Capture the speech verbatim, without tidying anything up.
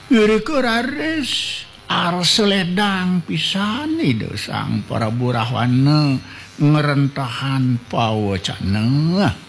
Rares Arseledang pisan itu sang para burahwana ngerentahan pawacana